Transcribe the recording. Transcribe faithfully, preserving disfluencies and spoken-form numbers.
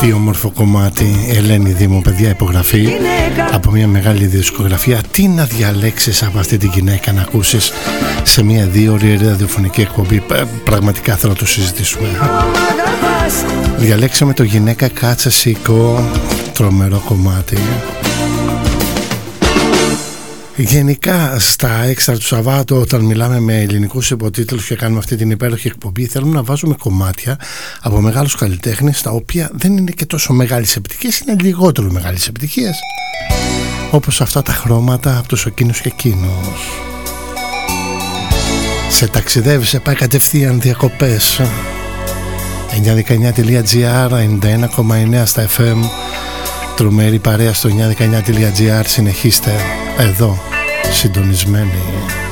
Τι όμορφο κομμάτι, Ελένη Δήμου, παιδιά, υπογραφή από μια μεγάλη δισκογραφία. Τι να διαλέξεις από αυτή τη γυναίκα να ακούσεις σε μια δύο ώρη ραδιοφωνική εκπομπή? Πραγματικά θέλω να το συζητήσουμε. Διαλέξαμε το Γυναίκα Κάτσε Σηκώ, τρομερό κομμάτι. Γενικά στα έξτρα του Σαββάτου, όταν μιλάμε με ελληνικούς υποτίτλους και κάνουμε αυτή την υπέροχη εκπομπή, θέλουμε να βάζουμε κομμάτια από μεγάλους καλλιτέχνες, τα οποία δεν είναι και τόσο μεγάλες επιτυχίες, είναι λιγότερο μεγάλες επιτυχίες, όπως αυτά τα χρώματα από τους εκείνους και εκείνους. Σε ταξιδεύει, σε πάει κατευθείαν διακοπές. εννιά δεκαεννιά τελεία τζι άρ, ενενήντα ένα κόμμα εννέα στα εφ εμ. Τρομερή παρέα στο εννιά δεκαεννιά τελεία τζι άρ. Συνεχίστε εδώ, συντονισμένοι.